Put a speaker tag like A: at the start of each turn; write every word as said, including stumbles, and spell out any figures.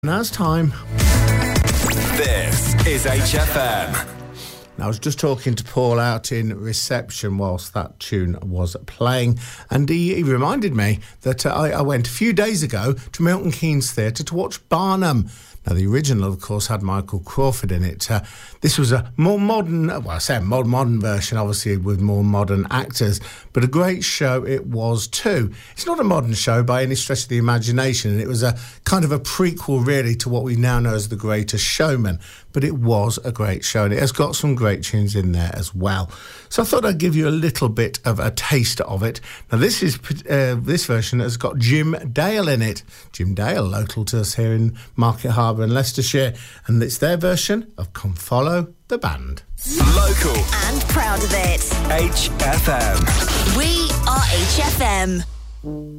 A: Now it's time.
B: This is H F M.
A: I was just talking to Paul out in reception whilst that tune was playing, and he, he reminded me that uh, I, I went a few days ago to Milton Keynes Theatre to watch Barnum. Now, the original, of course, had Michael Crawford in it. Uh, this was a more modern, well, I say a mod- modern version, obviously, with more modern actors, but a great show it was too. It's not a modern show by any stretch of the imagination, and it was a kind of a prequel, really, to what we now know as The Greatest Showman, but it was a great show, and it has got some great tunes in there as well. So I thought I'd give you a little bit of a taste of it. Now, this is uh, this version has got Jim Dale in it. Jim Dale, local to us here in Market Harbour in Leicestershire, and it's their version of Come Follow the Band.
B: Local
C: and proud of it.
B: H F M.
C: We are H F M.